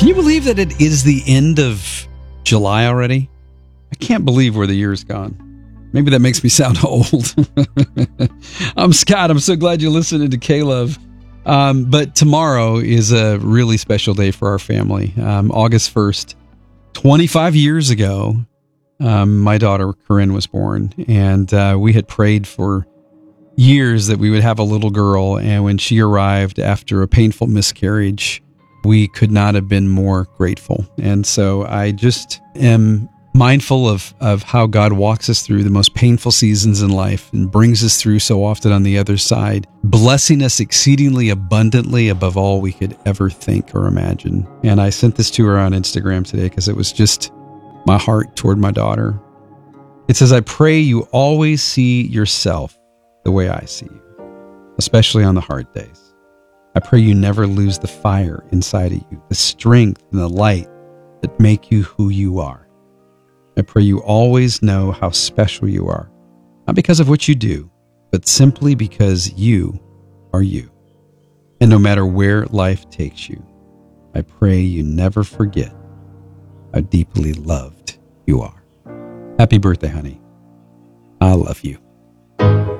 Can you believe that it is the end of July already? I can't believe where the year's gone. Maybe that makes me sound old. I'm Scott. I'm so glad you're listening to K-Love. But tomorrow is a really special day for our family. August 1st, 25 years ago, my daughter Corinne was born. And we had prayed for years that we would have a little girl. And when she arrived after a painful miscarriage, we could not have been more grateful. And so I just am mindful of how God walks us through the most painful seasons in life and brings us through so often on the other side, blessing us exceedingly abundantly above all we could ever think or imagine. And I sent this to her on Instagram today because it was just my heart toward my daughter. It says, I pray you always see yourself the way I see you, especially on the hard days. I pray you never lose the fire inside of you, the strength and the light that make you who you are. I pray you always know how special you are, not because of what you do, but simply because you are you. And no matter where life takes you, I pray you never forget how deeply loved you are. Happy birthday, honey. I love you.